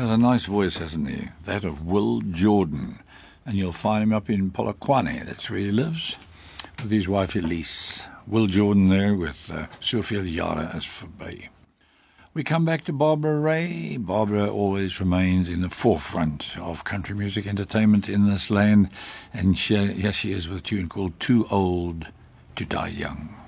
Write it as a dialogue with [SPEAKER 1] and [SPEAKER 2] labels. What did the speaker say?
[SPEAKER 1] Has a nice voice, hasn't he? That of Will Jordan. And you'll find him up in Polokwane, that's where he lives, with his wife Elise. Will Jordan there with Soveel Jare Is Verby. We come back to Barbara Ray. Barbara always remains in the forefront of country music entertainment in this land, and here she is with a tune called Too Old to Die Young.